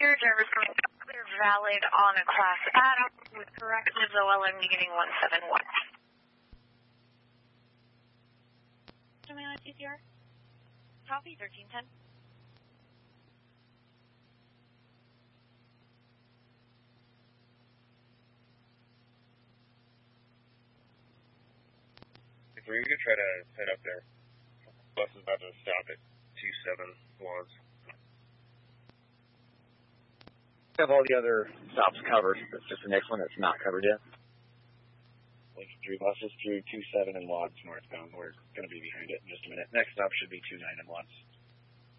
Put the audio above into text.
Your driver's coming clear valid on a Class Adam with corrections OLM beginning 171. Something on CCR? Copy 1310. If we could try to head up there. Bus is about to stop at 27 Lawns. We have all the other stops covered. It's just the next one that's not covered yet. Like 3 buses through 27 and Lawns northbound. We're going to be behind it in just a minute. Next stop should be 29 and Lawns.